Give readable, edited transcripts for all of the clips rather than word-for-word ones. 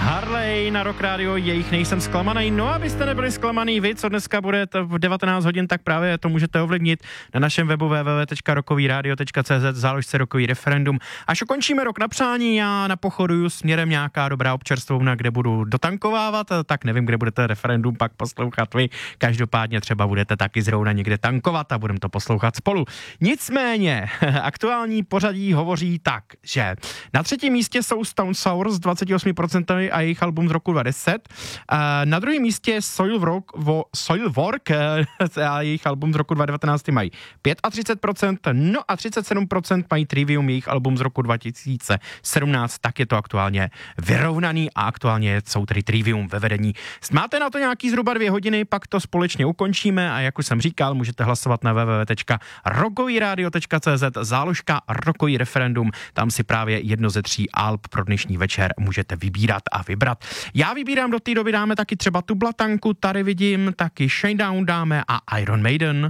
Harley na Rock Radio, jejich Nejsem zklamaný. No, abyste nebyli zklamaný vy, co dneska bude v 19 hodin, tak právě to můžete ovlivnit na našem webu www.rockovyradio.cz v záložce Rockový referendum. Až ukončíme rok na přání, já napochoduju směrem nějaká dobrá občerstvovna, kde budu dotankovávat, tak nevím, kde budete referendum pak poslouchat vy. Každopádně třeba budete taky zrovna někde tankovat a budeme to poslouchat spolu. Nicméně, aktuální pořadí hovoří tak, že na třetím místě jsou Stone Sour s 28% a jejich album z roku 2010. Na druhém místě Soilwork a jejich album z roku 2019 mají 35%, no a 37% mají Trivium, jejich album z roku 2017, tak je to aktuálně vyrovnaný a aktuálně jsou tedy Trivium ve vedení. Máte na to nějaký zhruba 2 hodiny, pak to společně ukončíme a jak už jsem říkal, můžete hlasovat na www.rockovyradio.cz záložka Rockový referendum, tam si právě jedno ze 3 alb pro dnešní večer můžete vybírat a vybrat. Já vybírám, do té doby dáme taky třeba tu Blatanku, tady vidím, taky Shakedown dáme a Iron Maiden.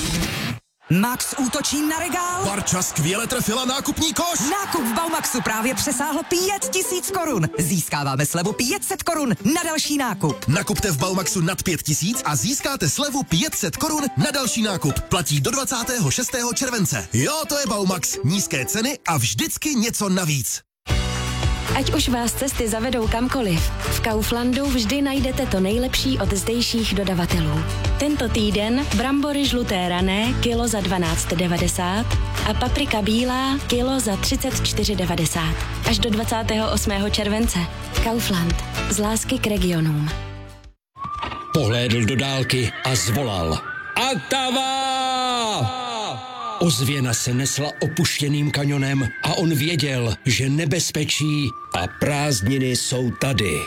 Max útočí na regál. Barča skvěle trefila nákupní koš. Nákup v Baumaxu právě přesáhl 5000 korun. Získáváme slevu 500 korun na další nákup. Nakupte v Baumaxu nad 5000 a získáte slevu 500 korun na další nákup. Platí do 26. července. Jo, to je Baumax. Nízké ceny a vždycky něco navíc. Ať už vás cesty zavedou kamkoliv, v Kauflandu vždy najdete to nejlepší od zdejších dodavatelů. Tento týden brambory žluté rané kilo za 12,90 a paprika bílá kilo za 34,90. Až do 28. července. Kaufland. Z lásky k regionům. Pohlédl do dálky a zvolal. Atava! Ozvěna se nesla opuštěným kanionem a on věděl, že nebezpečí a prázdniny jsou tady.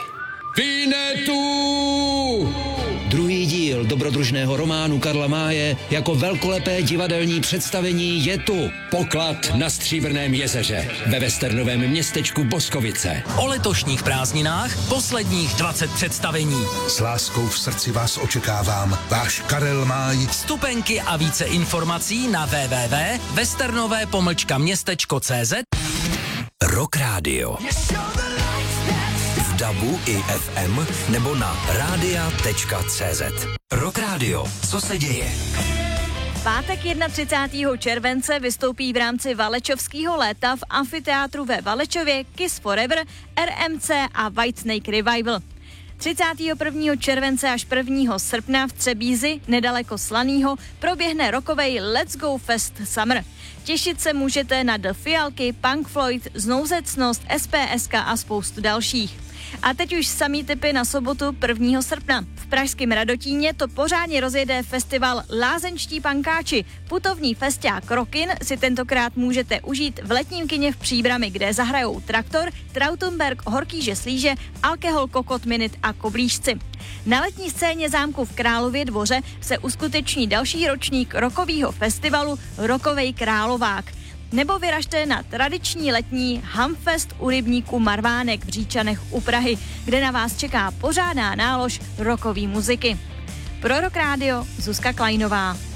Vinetu! Druhý díl dobrodružného románu Karla Máje jako velkolepé divadelní představení je tu. Poklad na Stříbrném jezeře ve westernovém městečku Boskovice. O letošních prázdninách posledních 20 představení. S láskou v srdci vás očekávám. Váš Karel Máj. Vstupenky a více informací na www.westernové-městečko.cz. Rock Radio. V DABu i FM nebo na radia.cz. Rock Radio. Co se děje? Pátek 31. července vystoupí v rámci Valečovského léta v amfiteátru ve Valečově Kiss Forever, RMC a Whitesnake Revival. 31. července až 1. srpna v Třebízi, nedaleko Slanýho, proběhne rockovej Let's Go Fest Summer. Těšit se můžete na The Fialky, Punk Floyd, Znouzecnost, SPSK a spoustu dalších. A teď už samý tipy na sobotu 1. srpna. V pražském Radotíně to pořádně rozjede festival Lázeňští pankáči. Putovní festiák Rockin si tentokrát můžete užít v letním kině v Příbrami, kde zahrajou Traktor, Trautenberg, Horký Slíže, Alkohol, Kokot, Minit a Koblížci. Na letní scéně zámku v Králově Dvoře se uskuteční další ročník rockového festivalu Rockovej Královák. Nebo vyražte na tradiční letní Hamfest u rybníku Marvánek v Říčanech u Prahy, kde na vás čeká pořádná nálož rockové muziky. Pro Rock Radio Zuzka Klajnová.